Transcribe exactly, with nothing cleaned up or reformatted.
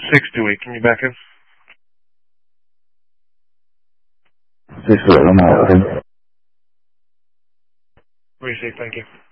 six two eight. Can you back in? six two eight, I'm out. Receive, thank you.